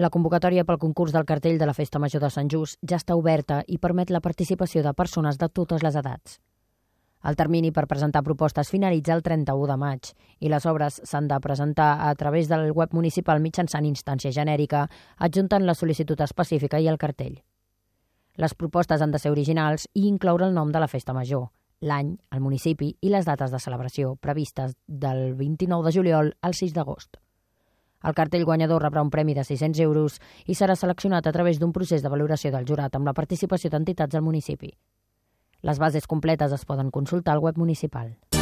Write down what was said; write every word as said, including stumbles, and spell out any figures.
La convocatòria pel concurs del cartell de la Festa Major de Sant Just ja està oberta i permet la participació de persones de totes les edats. El termini per presentar propostes finalitza el trenta-u de maig i les obres s'han de presentar a través del web municipal mitjançant instància genèrica, adjuntant la sol·licitud específica i el cartell. Les propostes han de ser originals i incloure el nom de la Festa Major, l'any, el municipi i les dates de celebració previstes del vint-i-nou de juliol al sis d'agost. El cartell guanyador rebrà un premi de sis-cents euros i serà seleccionat a través d'un procés de valoració del jurat amb la participació d'entitats del municipi. Les bases completes es poden consultar al web municipal.